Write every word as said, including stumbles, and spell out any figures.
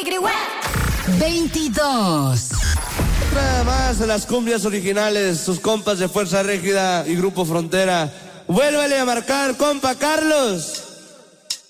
veintidós. Otra más de las cumbias originales, sus compas de Fuerza Régida y Grupo Frontera. Vuélvele a marcar, compa Carlos.